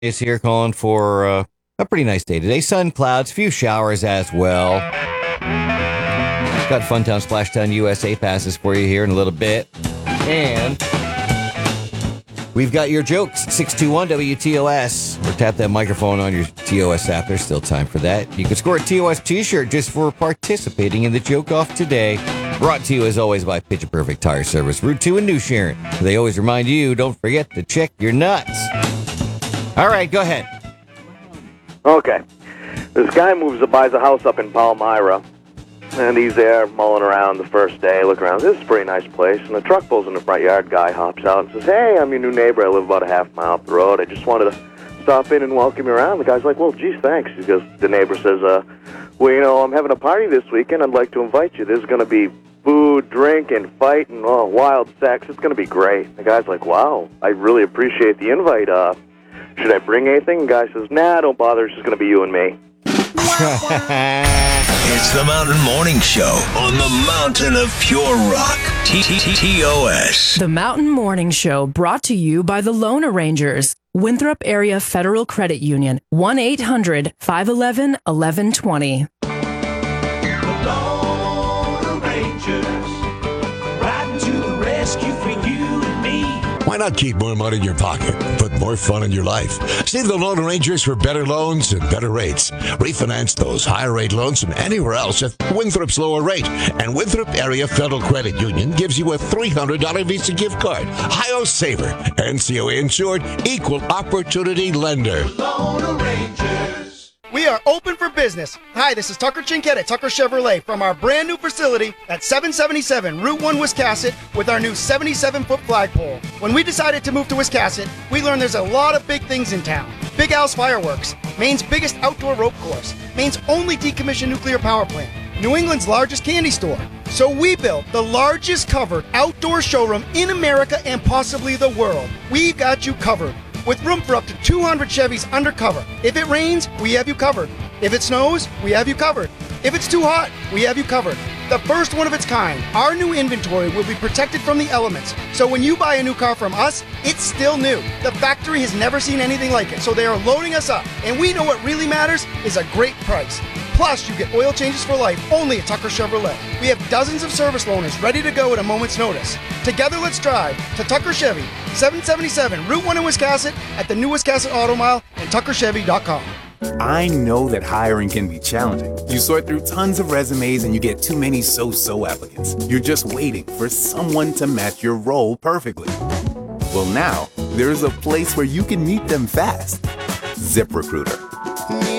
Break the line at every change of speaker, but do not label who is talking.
Is here calling for a pretty nice day today. Sun, clouds, few showers as well. Got Funtown Splashdown USA passes for you here in a little bit. And we've got your jokes, 621 WTOS. Or tap that microphone on your TOS app. There's still time for that. You can score a TOS t-shirt just for participating in the joke off today. Brought to you, as always, by Pitch Perfect Tire Service, Route 2 in New Sharon. They always remind you, don't forget to check your nuts. All right, go ahead.
Okay. This guy buys a house up in Palmyra, and he's there mulling around the first day, looking around. This is a pretty nice place. And the truck pulls in the front yard. Guy hops out and says, "Hey, I'm your new neighbor. I live about a half mile up the road. I just wanted to stop in and welcome you around." The guy's like, "Well, geez, thanks." He goes, the neighbor says, "Well, you know, I'm having a party this weekend. I'd like to invite you. There's going to be food, drink, and fight, and wild sex. It's going to be great." The guy's like, "Wow, I really appreciate the invite. Should I bring anything?" The guy says, "Nah, don't bother. It's just going to be you and me."
It's the Mountain Morning Show on the Mountain of Pure Rock. TOS.
The Mountain Morning Show brought to you by the Loan Arrangers. Winthrop Area Federal Credit Union. 1-800-511-1120.
Why not keep more money in your pocket? Put more fun in your life. See the Loan Arrangers for better loans and better rates. Refinance those higher rate loans from anywhere else at Winthrop's lower rate. And Winthrop Area Federal Credit Union gives you a $300 Visa gift card. Hi-Yo Saver. NCOA insured. Equal opportunity lender.
Loan Arrangers. We are open for business. Hi, this is Tucker Chinket at Tucker Chevrolet from our brand new facility at 777 Route 1 Wiscasset with our new 77-foot flagpole. When we decided to move to Wiscasset, we learned there's a lot of big things in town. Big Al's Fireworks, Maine's biggest outdoor rope course, Maine's only decommissioned nuclear power plant, New England's largest candy store. So we built the largest covered outdoor showroom in America and possibly the world. We've got you covered, with room for up to 200 Chevys undercover. If it rains, we have you covered. If it snows, we have you covered. If it's too hot, we have you covered. The first one of its kind, our new inventory will be protected from the elements. So when you buy a new car from us, it's still new. The factory has never seen anything like it, so they are loading us up. And we know what really matters is a great price. Plus, you get oil changes for life only at Tucker Chevrolet. We have dozens of service loaners ready to go at a moment's notice. Together, let's drive to Tucker Chevy, 777 Route 1 in Wiscasset, at the new Wiscasset Auto Mile, and tuckerchevy.com.
I know that hiring can be challenging. You sort through tons of resumes and you get too many so-so applicants. You're just waiting for someone to match your role perfectly. Well, now, there's a place where you can meet them fast. ZipRecruiter.